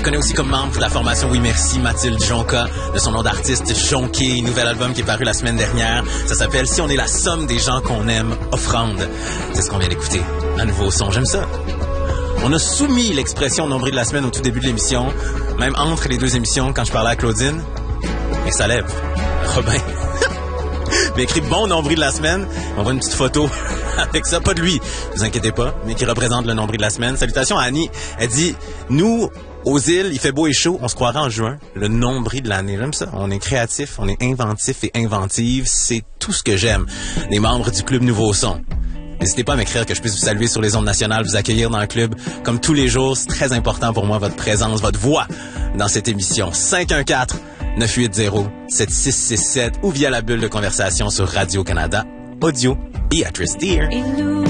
connaît aussi comme membre de la formation Oui Merci, Mathilde Jonca, de son nom d'artiste Jonqué, nouvel album qui est paru la semaine dernière. Ça s'appelle Si on est la somme des gens qu'on aime, Offrande. C'est ce qu'on vient d'écouter. Un nouveau son, j'aime ça. On a soumis l'expression nombril de la semaine au tout début de l'émission, même entre les deux émissions quand je parlais à Claudine. Et ça lève. Robin m'a écrit bon nombril de la semaine. On voit une petite photo avec ça, pas de lui, ne vous inquiétez pas, mais qui représente le nombril de la semaine. Salutations à Annie. Elle dit, nous, aux îles, il fait beau et chaud, on se croira en juin, le nombril de l'année. J'aime ça. On est créatif, on est inventif et inventive. C'est tout ce que j'aime. Les membres du Club Nouveau Son. N'hésitez pas à m'écrire que je puisse vous saluer sur les ondes nationales, vous accueillir dans le club. Comme tous les jours, c'est très important pour moi, votre présence, votre voix dans cette émission. 514-980-7667 ou via la bulle de conversation sur Radio-Canada, audio et Beatrice Dear.